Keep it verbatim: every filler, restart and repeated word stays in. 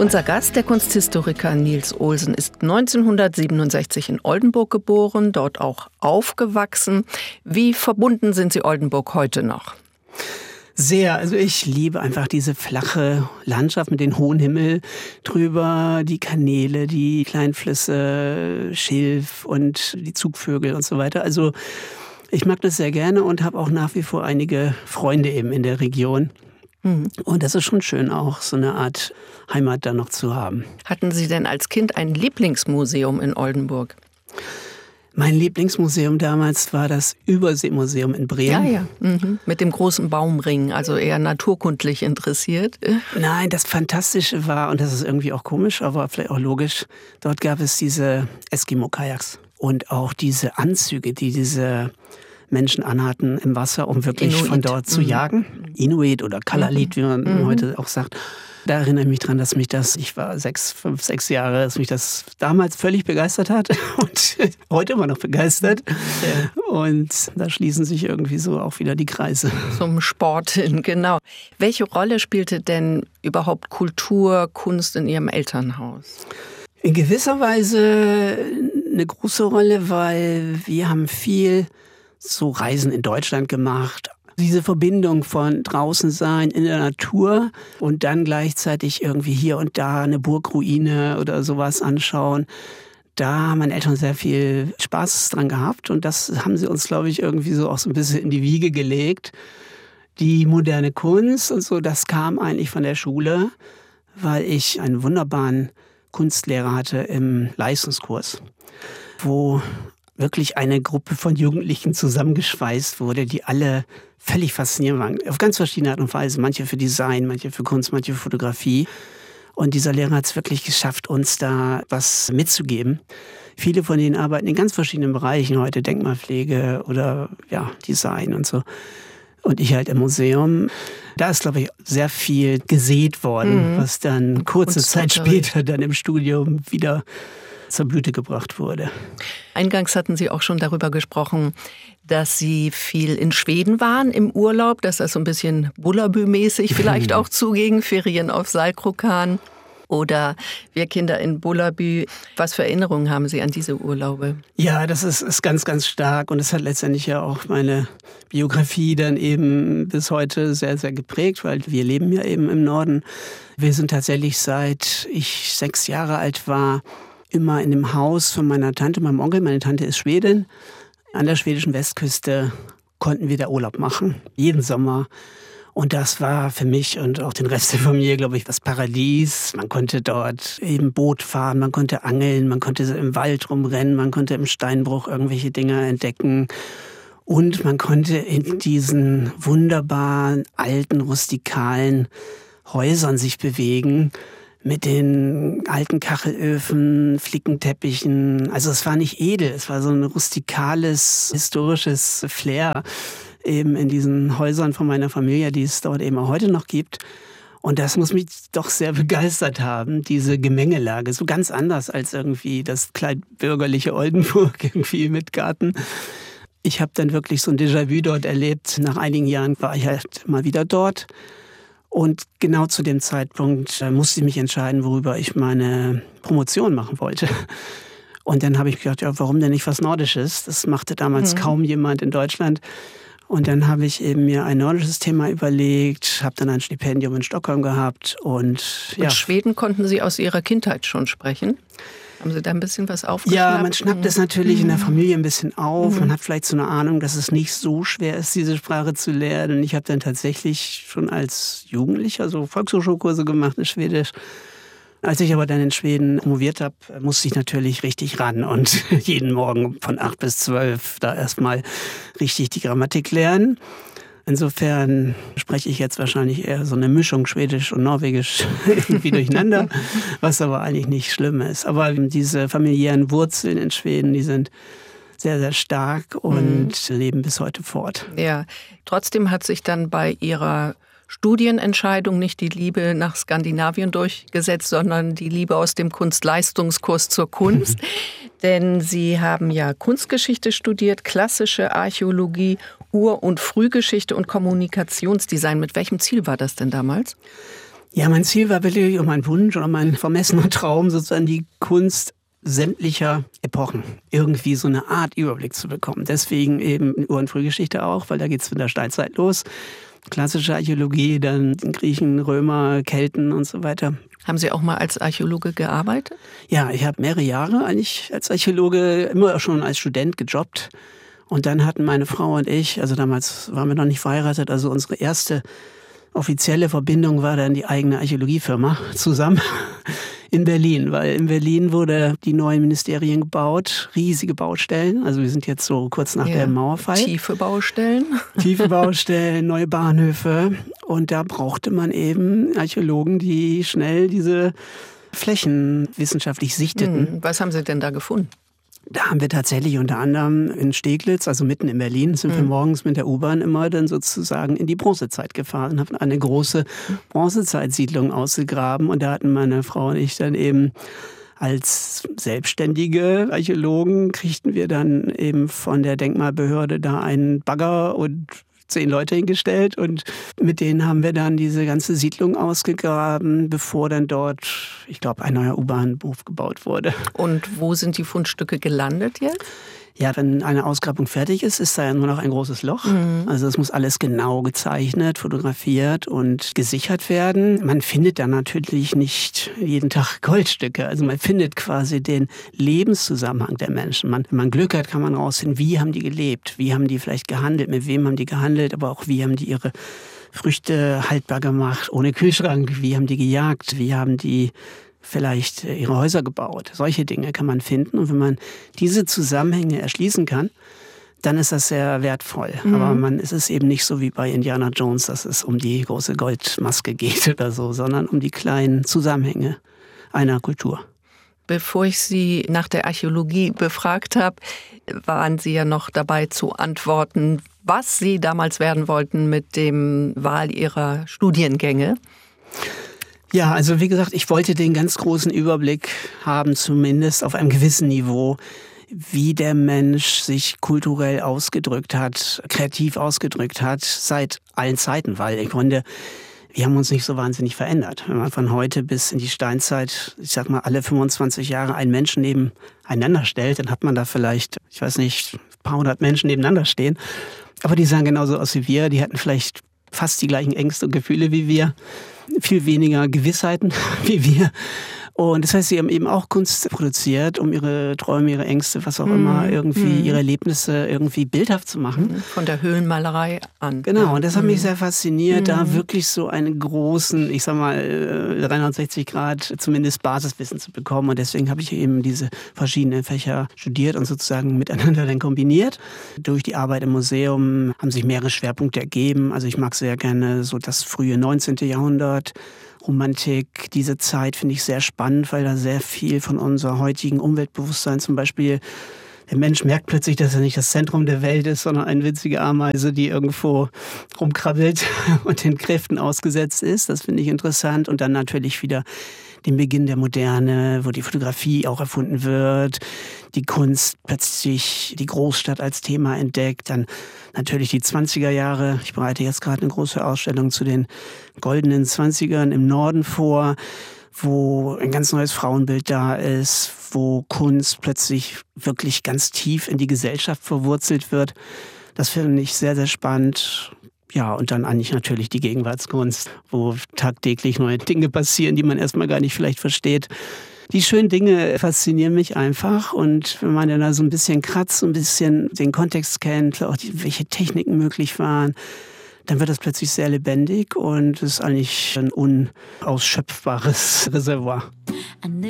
Unser Gast, der Kunsthistoriker Niels Olsen, ist neunzehnhundertsiebenundsechzig in Oldenburg geboren, dort auch aufgewachsen. Wie verbunden sind Sie Oldenburg heute noch? Sehr. Also ich liebe einfach diese flache Landschaft mit dem hohen Himmel drüber, die Kanäle, die kleinen Flüsse, Schilf und die Zugvögel und so weiter. Also ich mag das sehr gerne und habe auch nach wie vor einige Freunde eben in der Region. Und das ist schon schön, auch so eine Art Heimat da noch zu haben. Hatten Sie denn als Kind ein Lieblingsmuseum in Oldenburg? Mein Lieblingsmuseum damals war das Überseemuseum in Bremen. Ja, ja, mhm. Mit dem großen Baumring, also eher naturkundlich interessiert. Nein, das Fantastische war, und das ist irgendwie auch komisch, aber vielleicht auch logisch, dort gab es diese Eskimo-Kajaks und auch diese Anzüge, die diese Menschen anhatten im Wasser, um wirklich Inuit. Von dort zu mhm. jagen. Inuit oder Kalalit, wie man mhm. heute auch sagt. Da erinnere ich mich dran, dass mich das, ich war sechs, fünf, sechs Jahre, dass mich das damals völlig begeistert hat und heute immer noch begeistert. Ja. Und da schließen sich irgendwie so auch wieder die Kreise. Zum Sport hin, genau. Welche Rolle spielte denn überhaupt Kultur, Kunst in Ihrem Elternhaus? In gewisser Weise eine große Rolle, weil wir haben viel so Reisen in Deutschland gemacht. Diese Verbindung von draußen sein in der Natur und dann gleichzeitig irgendwie hier und da eine Burgruine oder sowas anschauen. Da haben meine Eltern sehr viel Spaß dran gehabt und das haben sie uns, glaube ich, irgendwie so auch so ein bisschen in die Wiege gelegt. Die moderne Kunst und so, das kam eigentlich von der Schule, weil ich einen wunderbaren Kunstlehrer hatte im Leistungskurs, wo wirklich eine Gruppe von Jugendlichen zusammengeschweißt wurde, die alle völlig faszinierend waren. Auf ganz verschiedene Art und Weise. Manche für Design, manche für Kunst, manche für Fotografie. Und dieser Lehrer hat es wirklich geschafft, uns da was mitzugeben. Viele von denen arbeiten in ganz verschiedenen Bereichen heute, Denkmalpflege oder ja, Design und so. Und ich halt im Museum. Da ist, glaube ich, sehr viel gesät worden, mhm. was dann kurze Zeit später dann im Studium wieder zur Blüte gebracht wurde. Eingangs hatten Sie auch schon darüber gesprochen, dass Sie viel in Schweden waren im Urlaub, dass das so ein bisschen Bullerbü-mäßig vielleicht auch zuging, Ferien auf Saltkrokan oder wir Kinder in Bullerbü. Was für Erinnerungen haben Sie an diese Urlaube? Ja, das ist, ist ganz, ganz stark und es hat letztendlich ja auch meine Biografie dann eben bis heute sehr, sehr geprägt, weil wir leben ja eben im Norden. Wir sind tatsächlich, seit ich sechs Jahre alt war, immer in dem Haus von meiner Tante, meinem Onkel. Meine Tante ist Schwedin. An der schwedischen Westküste konnten wir da Urlaub machen, jeden Sommer. Und das war für mich und auch den Rest der Familie, glaube ich, das Paradies. Man konnte dort eben Boot fahren, man konnte angeln, man konnte im Wald rumrennen, man konnte im Steinbruch irgendwelche Dinge entdecken. Und man konnte in diesen wunderbaren, alten, rustikalen Häusern sich bewegen. Mit den alten Kachelöfen, Flickenteppichen. Also es war nicht edel, es war so ein rustikales, historisches Flair eben in diesen Häusern von meiner Familie, die es dort eben auch heute noch gibt. Und das muss mich doch sehr begeistert haben, diese Gemengelage. So ganz anders als irgendwie das kleinbürgerliche Oldenburg irgendwie mit Garten. Ich habe dann wirklich so ein Déjà-vu dort erlebt. Nach einigen Jahren war ich halt mal wieder dort. Und genau zu dem Zeitpunkt äh, musste ich mich entscheiden, worüber ich meine Promotion machen wollte. Und dann habe ich gedacht, ja, warum denn nicht was Nordisches? Das machte damals mhm. kaum jemand in Deutschland. Und dann habe ich eben mir ein nordisches Thema überlegt, habe dann ein Stipendium in Stockholm gehabt. Und, ja. Und Schweden konnten Sie aus Ihrer Kindheit schon sprechen? Haben Sie da ein bisschen was aufgeschnappt? Ja, man schnappt es natürlich mhm. in der Familie ein bisschen auf. Mhm. Man hat vielleicht so eine Ahnung, dass es nicht so schwer ist, diese Sprache zu lernen. Und ich habe dann tatsächlich schon als Jugendlicher so Volkshochschulkurse gemacht in Schwedisch. Als ich aber dann in Schweden promoviert habe, musste ich natürlich richtig ran und jeden Morgen von acht bis zwölf da erstmal richtig die Grammatik lernen. Insofern spreche ich jetzt wahrscheinlich eher so eine Mischung Schwedisch und Norwegisch irgendwie durcheinander, was aber eigentlich nicht schlimm ist. Aber diese familiären Wurzeln in Schweden, die sind sehr, sehr stark und mhm. leben bis heute fort. Ja, trotzdem hat sich dann bei Ihrer Studienentscheidung nicht die Liebe nach Skandinavien durchgesetzt, sondern die Liebe aus dem Kunstleistungskurs zur Kunst. Denn Sie haben ja Kunstgeschichte studiert, klassische Archäologie, Ur- und Frühgeschichte und Kommunikationsdesign. Mit welchem Ziel war das denn damals? Ja, mein Ziel war wirklich, und mein Wunsch oder mein vermessener Traum, sozusagen die Kunst sämtlicher Epochen irgendwie so eine Art Überblick zu bekommen. Deswegen eben Ur- und Frühgeschichte auch, weil da geht es mit der Steinzeit los. Klassische Archäologie, dann Griechen, Römer, Kelten und so weiter. Haben Sie auch mal als Archäologe gearbeitet? Ja, ich habe mehrere Jahre eigentlich als Archäologe immer schon als Student gejobbt. Und dann hatten meine Frau und ich, also damals waren wir noch nicht verheiratet, also unsere erste offizielle Verbindung war dann die eigene Archäologiefirma zusammen in Berlin, weil in Berlin wurde die neuen Ministerien gebaut, riesige Baustellen. Also wir sind jetzt so kurz nach ja, der Mauerfall. Tiefe Baustellen. Tiefe Baustellen, neue Bahnhöfe. Und da brauchte man eben Archäologen, die schnell diese Flächen wissenschaftlich sichteten. Hm, was haben Sie denn da gefunden? Da haben wir tatsächlich unter anderem in Steglitz, also mitten in Berlin, sind wir mhm. morgens mit der U-Bahn immer dann sozusagen in die Bronzezeit gefahren und haben eine große Bronzezeitsiedlung ausgegraben. Und da hatten meine Frau und ich dann eben als selbstständige Archäologen, kriegten wir dann eben von der Denkmalbehörde da einen Bagger und zehn Leute hingestellt und mit denen haben wir dann diese ganze Siedlung ausgegraben, bevor dann dort, ich glaube, ein neuer U-Bahnhof gebaut wurde. Und wo sind die Fundstücke gelandet jetzt? Ja, wenn eine Ausgrabung fertig ist, ist da ja nur noch ein großes Loch. Mhm. Also es muss alles genau gezeichnet, fotografiert und gesichert werden. Man findet da natürlich nicht jeden Tag Goldstücke. Also man findet quasi den Lebenszusammenhang der Menschen. Man, wenn man Glück hat, kann man rausfinden, wie haben die gelebt, wie haben die vielleicht gehandelt, mit wem haben die gehandelt, aber auch wie haben die ihre Früchte haltbar gemacht, ohne Kühlschrank, wie haben die gejagt, wie haben die vielleicht ihre Häuser gebaut. Solche Dinge kann man finden. Und wenn man diese Zusammenhänge erschließen kann, dann ist das sehr wertvoll. Mhm. Aber man, es ist eben nicht so wie bei Indiana Jones, dass es um die große Goldmaske geht oder so, sondern um die kleinen Zusammenhänge einer Kultur. Bevor ich Sie nach der Archäologie befragt habe, waren Sie ja noch dabei zu antworten, was Sie damals werden wollten mit dem Wahl Ihrer Studiengänge. Ja, also wie gesagt, ich wollte den ganz großen Überblick haben, zumindest auf einem gewissen Niveau, wie der Mensch sich kulturell ausgedrückt hat, kreativ ausgedrückt hat, seit allen Zeiten, weil im Grunde, wir haben uns nicht so wahnsinnig verändert. Wenn man von heute bis in die Steinzeit, ich sag mal, alle fünfundzwanzig Jahre einen Menschen nebeneinander stellt, dann hat man da vielleicht, ich weiß nicht, ein paar hundert Menschen nebeneinander stehen. Aber die sahen genauso aus wie wir, die hatten vielleicht fast die gleichen Ängste und Gefühle wie wir, viel weniger Gewissheiten wie wir. Und das heißt, sie haben eben auch Kunst produziert, um ihre Träume, ihre Ängste, was auch mm. immer, irgendwie mm. ihre Erlebnisse irgendwie bildhaft zu machen. Von der Höhlenmalerei an. Genau, und das hat mm. mich sehr fasziniert, mm. da wirklich so einen großen, ich sag mal, dreihundertsechzig Grad zumindest Basiswissen zu bekommen. Und deswegen habe ich eben diese verschiedenen Fächer studiert und sozusagen miteinander dann kombiniert. Durch die Arbeit im Museum haben sich mehrere Schwerpunkte ergeben. Also ich mag sehr gerne so das frühe neunzehnte Jahrhundert, Romantik, diese Zeit finde ich sehr spannend, weil da sehr viel von unserer heutigen Umweltbewusstsein, zum Beispiel der Mensch merkt plötzlich, dass er nicht das Zentrum der Welt ist, sondern eine winzige Ameise, die irgendwo rumkrabbelt und den Kräften ausgesetzt ist. Das finde ich interessant. Und dann natürlich wieder den Beginn der Moderne, wo die Fotografie auch erfunden wird, die Kunst plötzlich die Großstadt als Thema entdeckt, dann natürlich die zwanziger Jahre. Ich bereite jetzt gerade eine große Ausstellung zu den goldenen Zwanzigern im Norden vor, wo ein ganz neues Frauenbild da ist, wo Kunst plötzlich wirklich ganz tief in die Gesellschaft verwurzelt wird. Das finde ich sehr, sehr spannend. Ja, und dann eigentlich natürlich die Gegenwartskunst, wo tagtäglich neue Dinge passieren, die man erstmal gar nicht vielleicht versteht. Die schönen Dinge faszinieren mich einfach. Und wenn man dann da so ein bisschen kratzt, so ein bisschen den Kontext kennt, auch die, welche Techniken möglich waren, dann wird das plötzlich sehr lebendig und ist eigentlich ein unausschöpfbares Reservoir.